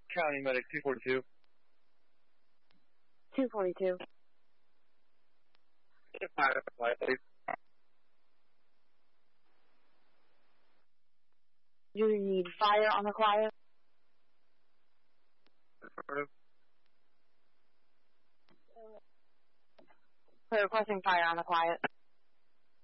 County Medic 242. 242. Fire on the quiet, please. Do you need fire on the quiet? Affirmative. We're requesting fire on the quiet.